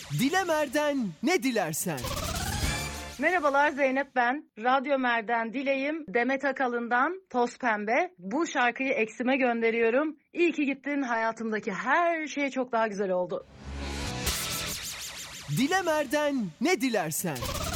Dilemer'den ne dilersen. Merhabalar, Zeynep ben. Radyo Mer'den dileyim. Demet Akalın'dan Toz Pembe. Bu şarkıyı eksime gönderiyorum. İyi ki gittin, hayatımdaki her şey çok daha güzel oldu. Dilemer'den ne dilersen.